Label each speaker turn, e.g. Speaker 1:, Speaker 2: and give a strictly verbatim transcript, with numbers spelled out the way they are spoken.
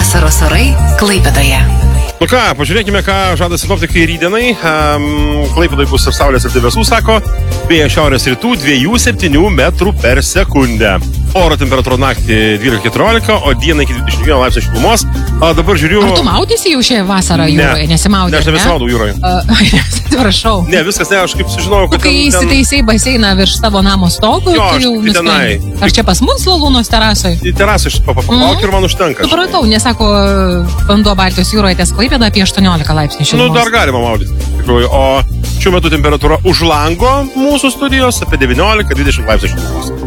Speaker 1: Vasaros orai Klaipėdoje.
Speaker 2: Nu ką, pažiūrėkime, ką žada sinoptikai rytdienai. Um, Klaipėdoj bus ir saulės ir debesų, sako, vėjas šiaurės rytų dviejų septynių metrų per sekundę. Oro temperatūra naktį dvylika keturiolika, o dieną iki dvidešimt vieno laipsnio šilumos. O dabar žiūriu...
Speaker 3: Ar tu maudysi jau šią vasarą jūroje?
Speaker 2: Ne,
Speaker 3: nesimaudė,
Speaker 2: ne, aš nebesimaudau jūroje.
Speaker 3: Uh, Atsiprašau.
Speaker 2: Ne, viskas, ne, aš kaip sužinojau, kad...
Speaker 3: Kai
Speaker 2: ten- ten-
Speaker 3: įsitaisai baseiną virš tavo namo stogo,
Speaker 2: Jo,
Speaker 3: tu
Speaker 2: aš
Speaker 3: jau
Speaker 2: tai tenai.
Speaker 3: nusprendei. Ar čia pas mus Lalūnos terasoj?
Speaker 2: Į terasą aš papapauk ir man užtenka.
Speaker 3: Supratau, nesako, vanduo Baltijos jūroje ties Klaipėda apie aštuoniolika laipsnių
Speaker 2: Nu,
Speaker 3: šilumos.
Speaker 2: dar galima maudyti, tikrųjų. O šiuo metu temperatūra už lango mūsų studijos apie devyniolika dvidešimt laipsnių šilumos.